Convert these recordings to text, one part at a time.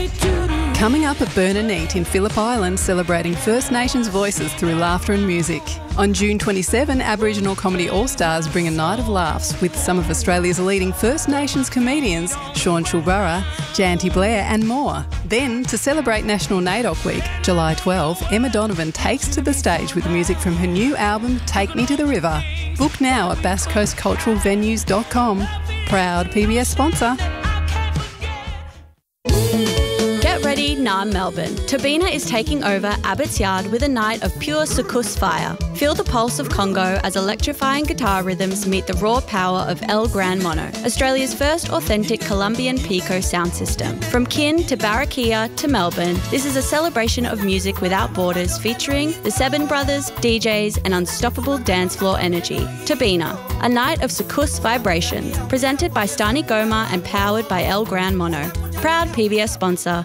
Coming up at Burn and Eat in Phillip Island, celebrating First Nations voices through laughter and music. On June 27, Aboriginal Comedy All-Stars bring a night of laughs with some of Australia's leading First Nations comedians, Sean Chulbara, Janty Blair and more. Then, to celebrate National NAIDOC Week, July 12, Emma Donovan takes to the stage with music from her new album, Take Me to the River. Book now at basscoastculturalvenues.com. Proud PBS sponsor. Get ready, Naarm Melbourne. Tabina is taking over Abbott's Yard with a night of pure soukous fire. Feel the pulse of Congo as electrifying guitar rhythms meet the raw power of El Gran Mono, Australia's first authentic Colombian Pico sound system. From Kin to Barranquilla to Melbourne, this is a celebration of music without borders featuring the Seven Brothers, DJs and unstoppable dance floor energy. Tabina, a night of soukous vibrations, presented by Stani Goma and powered by El Gran Mono. Proud PBS sponsor.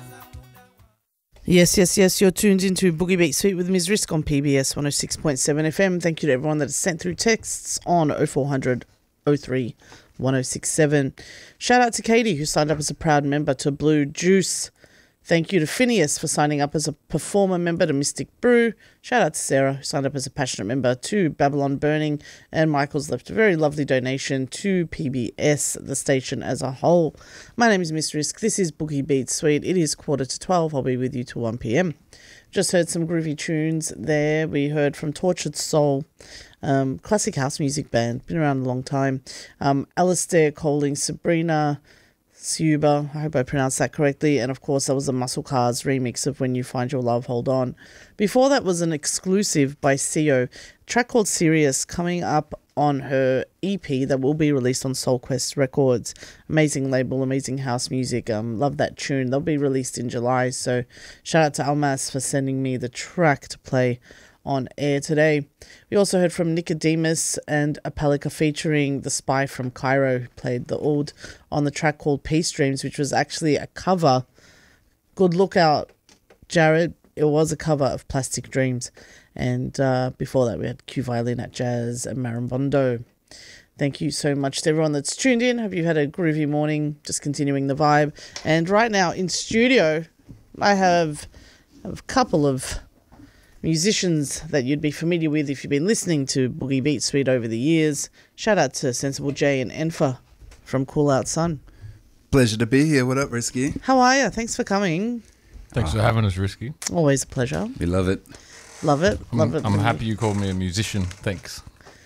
Yes. You're tuned into Boogie Beat Suite with Ms. Risk on PBS 106.7 FM. Thank you to everyone that has sent through texts on 0400 03 1067. Shout out to Katie, who signed up as a proud member to Blue Juice. Thank you to Phineas for signing up as a performer member to Mystic Brew. Shout out to Sarah, who signed up as a passionate member to Babylon Burning. And Michael's left a very lovely donation to PBS, the station as a whole. My name is Miss Risk. This is Boogie Beat Suite. It is 11:45. I'll be with you till 1 p.m. Just heard some groovy tunes there. We heard from Tortured Soul, classic house music band, been around a long time. Alistair Coling, Sabrina Suba, I hope I pronounced that correctly, and of course that was the Muscle Cars remix of When You Find Your Love, Hold On. Before that was an exclusive by Sio, a track called Serious, coming up on her EP that will be released on Soulquest Records. Amazing label, amazing house music, love that tune. They'll be released in July, so shout out to Almas for sending me the track to play on air today. We also heard from Nicodemus and Apellica featuring The Spy from Cairo, who played the oud on the track called Peace Dreams, which was actually a cover. Good lookout, Jared. It was a cover of Plastic Dreams. And before that, we had Q Violin at Jazz and Marimbondo. Thank you so much to everyone that's tuned in. Hope you had a groovy morning, just continuing the vibe. And right now in studio, I have a couple of musicians that you'd be familiar with if you've been listening to Boogie Beat Suite over the years. Shout out to Sensible J and Enfa from Cool Out Sun. Pleasure to be here. What up, Risky? How are you? Thanks for coming. Thanks for having us, Risky. Always a pleasure. We love it. Love it. I'm happy you called me a musician. Thanks.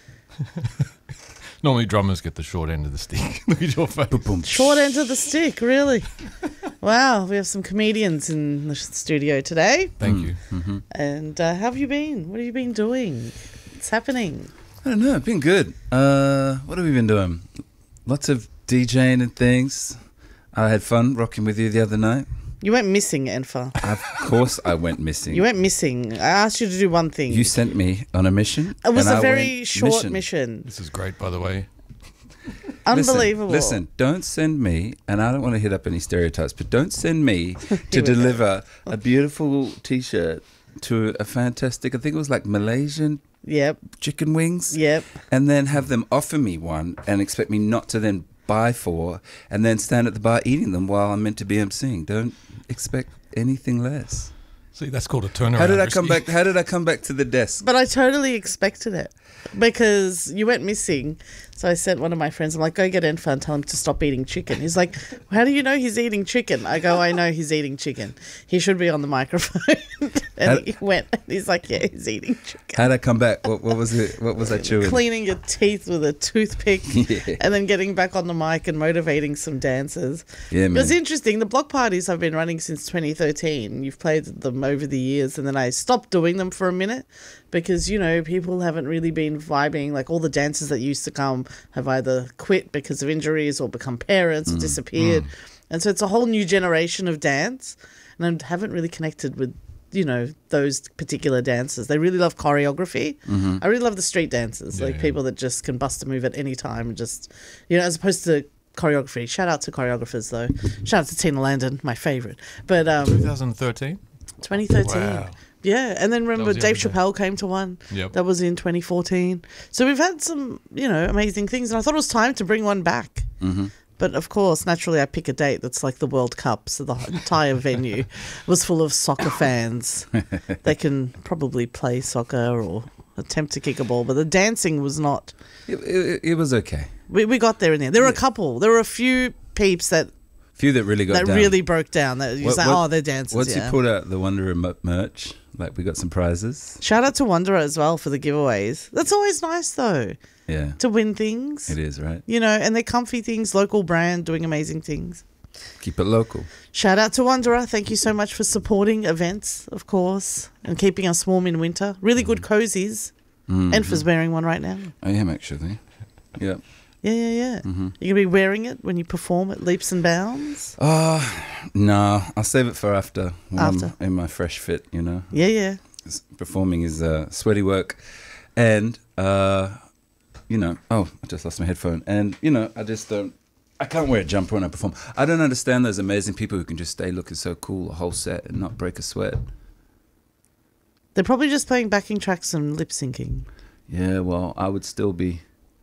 Normally drummers get the short end of the stick. Look at your face. Short end of the stick, really? Wow, we have some comedians in the studio today. Thank you. Mm-hmm. And how have you been? What have you been doing? What's happening? I don't know. It's been good. What have we been doing? Lots of DJing and things. I had fun rocking with you the other night. You went missing, Enfa. Of course I went missing. You went missing. I asked you to do one thing. You sent me on a mission. It was a very short mission. This is great, by the way. Unbelievable. Listen, don't send me, and I don't want to hit up any stereotypes, but don't send me to deliver a beautiful T-shirt to a fantastic, I think it was like Malaysian chicken wings. Yep. And then have them offer me one and expect me not to then buy four and then stand at the bar eating them while I'm meant to be emceeing. Don't expect anything less. See, that's called a turnaround. How did I come back? How did I come back to the desk? But I totally expected it because you went missing. So I sent one of my friends, I'm like, go get Enfa and tell him to stop eating chicken. He's like, how do you know he's eating chicken? I go, I know he's eating chicken. He should be on the microphone. And he went, and he's like, yeah, he's eating chicken. How'd I come back? What was it? What was I chewing? Cleaning your teeth with a toothpick and then getting back on the mic and motivating some dancers. Yeah, man. It was interesting. The block parties I've been running since 2013. You've played them over the years, and then I stopped doing them for a minute because, you know, people haven't really been vibing. Like all the dancers that used to come have either quit because of injuries or become parents or disappeared. And so it's a whole new generation of dance, and I haven't really connected with, you know, those particular dancers. They really love choreography. I really love the street dancers, people that just can bust a move at any time and just, you know, as opposed to choreography. Shout out to choreographers though. Shout out to Tina Landon, my favourite. But 2013? 2013. Wow. Yeah, and then remember Dave Chappelle came to one. Yep. That was in 2014. So we've had some, you know, amazing things, and I thought it was time to bring one back. But of course, naturally, I pick a date that's like the World Cup, so the entire venue was full of soccer fans. They can probably play soccer or attempt to kick a ball, but the dancing was not. It was okay. We got there in the end. There were a couple. There were a few peeps that really got down. really broke down. That you say, they're dancers. Once you pulled out the Wanderer merch, like we got some prizes. Shout out to Wanderer as well for the giveaways. That's always nice though. Yeah. To win things. It is, right? You know, and they're comfy things, local brand, doing amazing things. Keep it local. Shout out to Wanderer. Thank you so much for supporting events, of course, and keeping us warm in winter. Really good cozies. Enfa's wearing one right now. I am actually. Yeah. Yeah. You're going to be wearing it when you perform at Leaps and Bounds? No. I'll save it for after. When I'm in my fresh fit, you know. Yeah. Performing is sweaty work. And, you know, I just lost my headphone. And, you know, I can't wear a jumper when I perform. I don't understand those amazing people who can just stay looking so cool a whole set and not break a sweat. They're probably just playing backing tracks and lip syncing. Yeah, well, I would still be,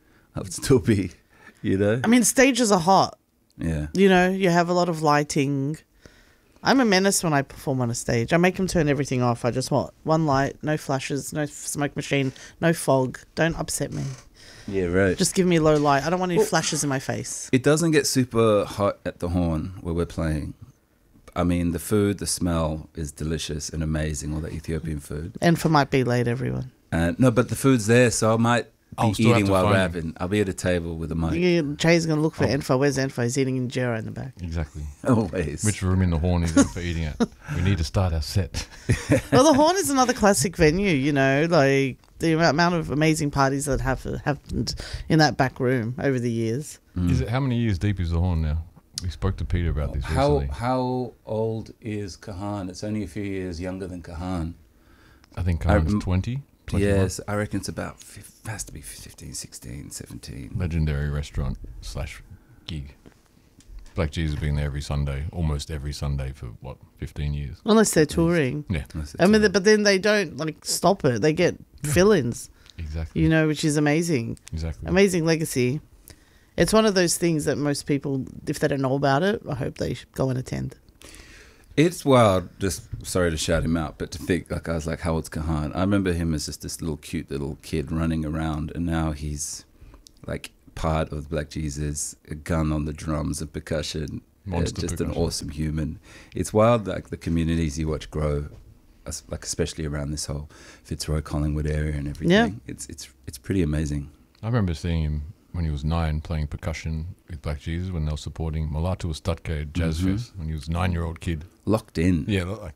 you know. I mean, stages are hot. Yeah. You know, you have a lot of lighting. I'm a menace when I perform on a stage. I make them turn everything off. I just want one light, no flashes, no smoke machine, no fog. Don't upset me. Yeah, right. Just give me low light. I don't want any flashes in my face. It doesn't get super hot at the Horn where we're playing. I mean, the food, the smell is delicious and amazing, all that Ethiopian food. Enfa might be late, everyone. No, but the food's there, so I might be eating while find rapping. I'll be at a table with a mic. Yeah, Jay's going to look for Enfa. Where's Enfa? He's eating injera in the back. Exactly. Always. Which room in the Horn is for eating at? We need to start our set. Well, the Horn is another classic venue, you know, like the amount of amazing parties that have happened in that back room over the years. Is it how many years deep is the Horn now? We spoke to Peter about this recently. How old is Kahan? It's only a few years younger than Kahan. I think Kahan's 20. 21. Yes, I reckon it's about, has to be 15, 16, 17. Legendary restaurant / gig. Black Jesus has been there every Sunday, almost every Sunday for, 15 years? Unless they're touring. Yeah. I mean, but then they don't, stop it. They get fill-ins. Exactly. You know, which is amazing. Exactly. Amazing legacy. It's one of those things that most people, if they don't know about it, I hope they go and attend. It's wild, just sorry to shout him out, but to think, I was like, how old's Kahan? I remember him as just this little cute little kid running around, and now he's like part of Black Jesus, a gun on the drums and percussion. Monster just percussion. An awesome human. It's wild, like the communities you watch grow, like especially around this whole Fitzroy Collingwood area and everything. Yeah. It's pretty amazing. I remember seeing him when he was 9 playing percussion with Black Jesus when they were supporting Molatu Statke Jazz Fest when he was a 9-year-old kid. Locked in. Yeah, like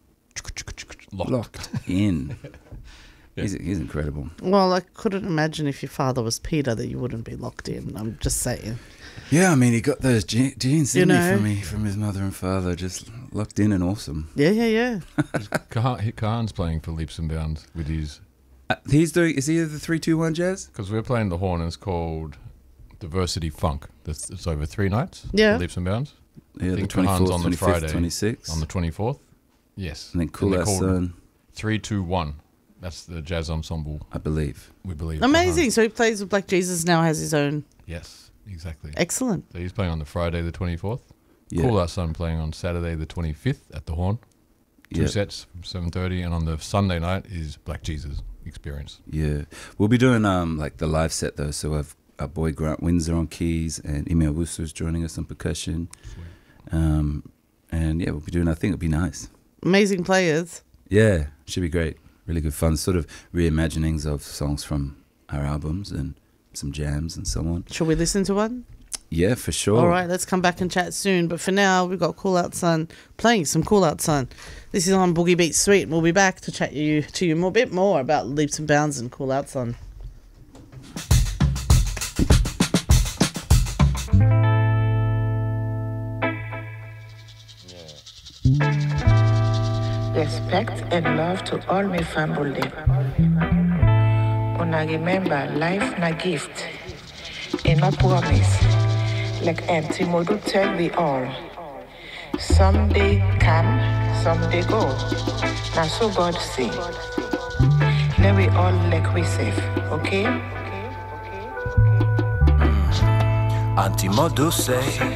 Locked in. Yeah. He's incredible. Well, I couldn't imagine if your father was Peter that you wouldn't be locked in. I'm just saying. Yeah, I mean, he got those genes, didn't You he, know? from his mother and father, just locked in and awesome. Yeah. Kahan's playing for Leaps and Bounds with his... Is he the 3-2-1 jazz? Because we're playing the Horn and it's called Diversity Funk. It's over 3 nights. Yeah. Leaps and Bounds. Yeah, I the think 24th, Kahan's on the 25th, Friday. 26th. On the 24th. Yes. And then Cool they're Ass called Son, 3-2-1. That's the jazz ensemble, I believe. we believe. Amazing. Kahan. So he plays with Black Jesus now, has his own. Yes, exactly. Excellent. So he's playing on the Friday the 24th. Yeah. Cool Ass Son playing on Saturday the 25th at the Horn. 2 Yeah. sets from 7:30, and on the Sunday night is Black Jesus Experience. Yeah. We'll be doing like the live set though, so I've our boy Grant Windsor on keys and Ime Owusu's joining us on percussion. And yeah, we'll be doing our thing. It'll be nice. Amazing players. Yeah, should be great. Really good fun. Sort of reimaginings of songs from our albums and some jams and so on. Shall we listen to one? Yeah, for sure. All right, let's come back and chat soon. But for now, we've got Cool Out Son playing some Cool Out Son. This is on Boogie Beat Suite, and we'll be back to chat to you a bit more about Leaps and Bounds and Cool Out Son. Respect and love to all my family. Una remember, life na gift, and a promise. Like Auntie Modu tell we all. Someday come, someday go. Now so God say. Let we all like we safe, okay? Auntie Modu say,